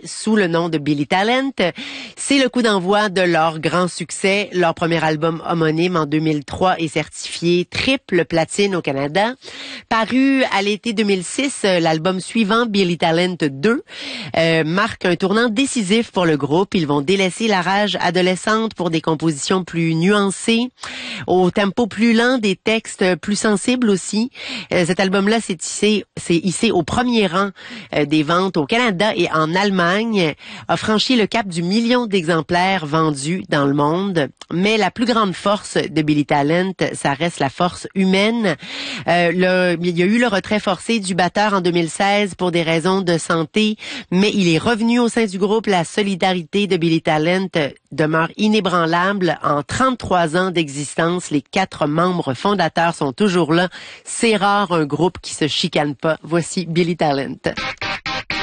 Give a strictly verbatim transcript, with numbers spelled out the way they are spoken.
sous le nom de Billy Talent. C'est le coup d'envoi de leur grand succès. Leur premier album homonyme en deux mille trois est certifié triple platine au Canada. Paru à l'été deux mille six, l'album suivant, Billy Talent deux, euh, marque un tournant décisif pour le groupe. Ils vont délaisser la rage adolescente pour des compositions plus nuancées, au tempo plus lent, des textes plus sensibles aussi. Euh, cet album-là s'est hissé, s'est hissé au premier rang euh, des ventes au Canada et en Allemagne, a franchi le cap du million d'exemplaires vendus dans le monde. Mais la plus grande force de Billy Talent, ça reste la force humaine. Euh, le, il y a eu le retrait forcé du batteur en deux mille seize pour des raisons de santé, mais il est revenu au sein du groupe. La solidarité de Billy Talent demeure inébranlable. En trente-trois ans d'existence, les quatre membres fondateurs sont toujours là. C'est rare un groupe qui se chicane pas. Voici Billy Talent.